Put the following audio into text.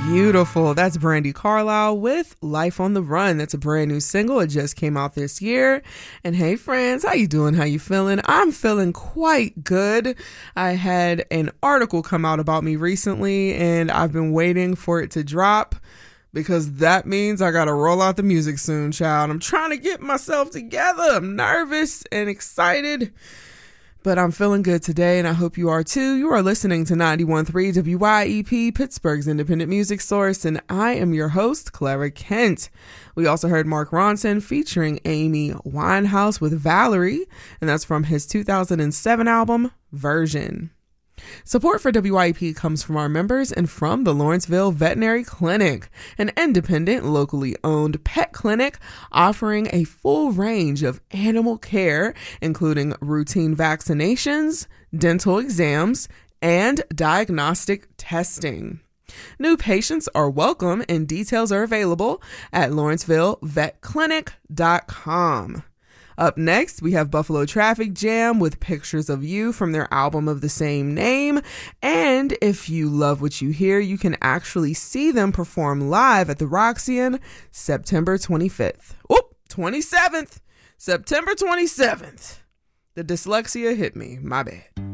Beautiful. That's Brandi Carlile with Life on the Run. That's a brand new single. It just came out this year. And hey, friends, how you doing? How you feeling? I'm feeling quite good. I had an article come out about me recently, and I've been waiting for it to drop because that means I got to roll out the music soon, child. I'm trying to get myself together. I'm nervous and excited, but I'm feeling good today, and I hope you are too. You are listening to 91.3 WYEP, Pittsburgh's independent music source, and I am your host, Clara Kent. We also heard Mark Ronson featuring Amy Winehouse with Valerie, and that's from his 2007 album, Version. Support for WYEP comes from our members and from the Lawrenceville Veterinary Clinic, an independent, locally owned pet clinic offering a full range of animal care, including routine vaccinations, dental exams, and diagnostic testing. New patients are welcome and details are available at LawrencevilleVetClinic.com. Up next, we have Buffalo Traffic Jam with Pictures of You from their album of the same name. And if you love what you hear, you can actually see them perform live at the Roxy September 25th. 27th. September 27th. The dyslexia hit me. My bad.